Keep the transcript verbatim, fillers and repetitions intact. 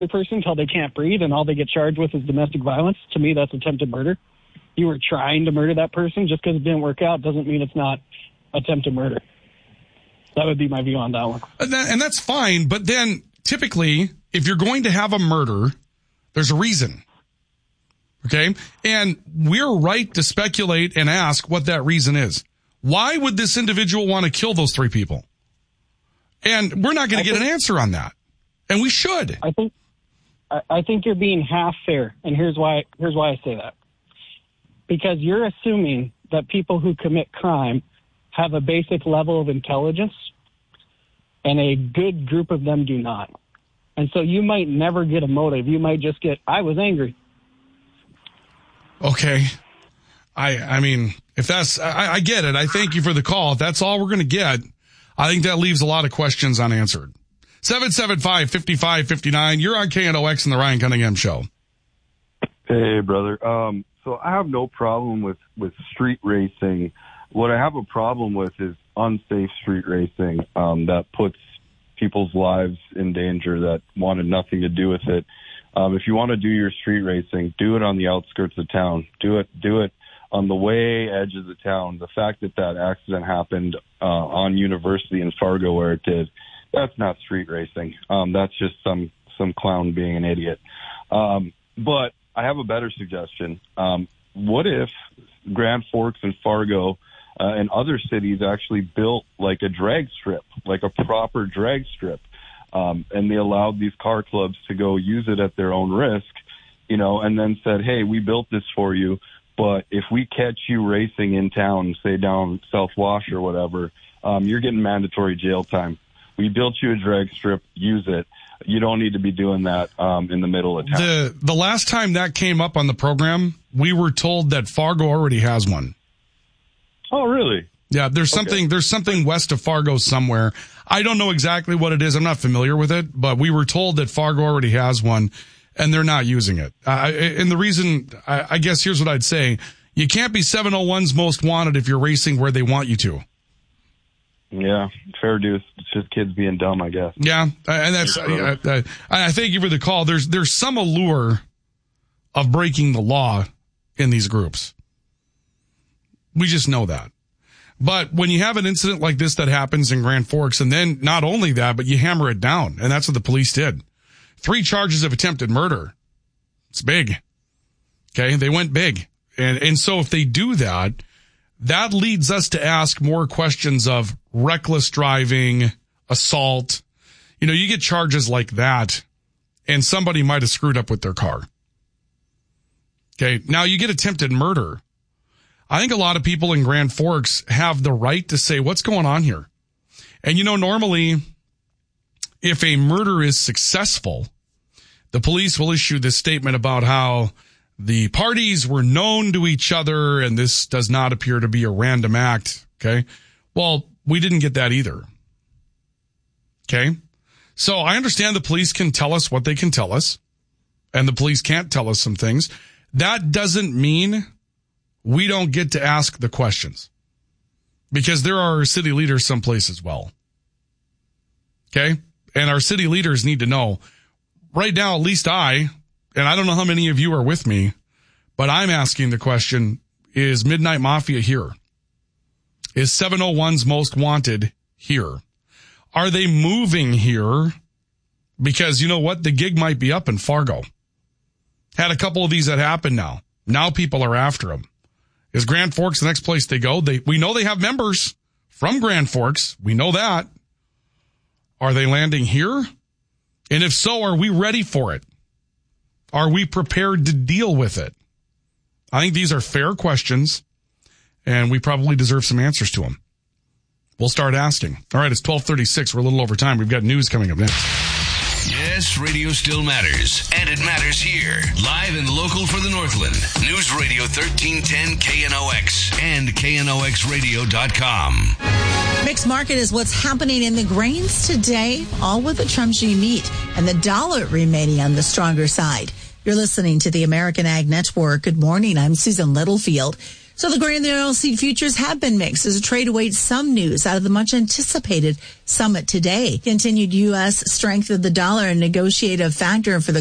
person until they can't breathe and all they get charged with is domestic violence. To me, that's attempted murder. You were trying to murder that person. Just because it didn't work out doesn't mean it's not attempted murder. That would be my view on that one. And, that, and that's fine, but then typically, if you're going to have a murder, there's a reason. Okay? And we're right to speculate and ask what that reason is. Why would this individual want to kill those three people? And we're not going to get think, an answer on that. And we should. I think I think you're being half fair, and here's why here's why I say that. Because you're assuming that people who commit crime have a basic level of intelligence, and a good group of them do not. And so you might never get a motive. You might just get, I was angry. Okay. I I mean, if that's, I, I get it. I thank you for the call. If that's all we're going to get, I think that leaves a lot of questions unanswered. seven seven five, five five five nine. You're on K N O X and the Ryan Cunningham Show. Hey, brother. Um, so I have no problem with, with street racing. What I have a problem with is unsafe street racing um, that puts people's lives in danger that wanted nothing to do with it. Um, if you want to do your street racing, do it on the outskirts of town. Do it, do it on the way edges of town. The fact that that accident happened uh, on University in Fargo where it did, that's not street racing. Um, that's just some, some clown being an idiot. Um, but I have a better suggestion. Um, what if Grand Forks and Fargo uh, and other cities actually built like a drag strip, like a proper drag strip, um, and they allowed these car clubs to go use it at their own risk, you know, and then said, hey, we built this for you, but if we catch you racing in town, say down South Wash or whatever, um, you're getting mandatory jail time. We built you a drag strip, use it. You don't need to be doing that um, in the middle of town. The the last time that came up on the program, we were told that Fargo already has one. Oh, really? Yeah, there's something okay. there's something west of Fargo somewhere. I don't know exactly what it is. I'm not familiar with it, but we were told that Fargo already has one, and they're not using it. Uh, and the reason, I, I guess here's what I'd say. You can't be seven oh one's most wanted if you're racing where they want you to. Yeah, fair dues. It's just kids being dumb, I guess. Yeah, and that's. I, I, I thank you for the call. There's there's some allure of breaking the law in these groups. We just know that. But when you have an incident like this that happens in Grand Forks, and then not only that, but you hammer it down, and that's what the police did. Three charges of attempted murder. It's big. Okay, they went big, and and so if they do that, that leads us to ask more questions of reckless driving, assault. You know, you get charges like that, and somebody might have screwed up with their car. Okay, now you get attempted murder. I think a lot of people in Grand Forks have the right to say, what's going on here? And, you know, normally, if a murder is successful, the police will issue this statement about how the parties were known to each other, and this does not appear to be a random act, okay? Well, we didn't get that either, okay? So I understand the police can tell us what they can tell us, and the police can't tell us some things. That doesn't mean we don't get to ask the questions, because there are city leaders someplace as well, okay? And our city leaders need to know. Right now, at least I... and I don't know how many of you are with me, but I'm asking the question, is Midnight Mafia here? Is seven oh one's Most Wanted here? Are they moving here? Because you know what? The gig might be up in Fargo. Had a couple of these that happen now. Now people are after them. Is Grand Forks the next place they go? They we know they have members from Grand Forks. We know that. Are they landing here? And if so, are we ready for it? Are we prepared to deal with it? I think these are fair questions, and we probably deserve some answers to them. We'll start asking. All right, it's twelve thirty-six. We're a little over time. We've got news coming up next. Yes, radio still matters, and it matters here. Live and local for the Northland. News Radio thirteen ten K N O X and K N O X radio dot com. Mixed market is what's happening in the grains today, all with the Trumsy meat and the dollar remaining on the stronger side. You're listening to the American Ag Network. Good morning. I'm Susan Littlefield. So the grain and the oilseed futures have been mixed as the trade awaits some news out of the much anticipated summit today. Continued U S strength of the dollar, a negotiative factor for the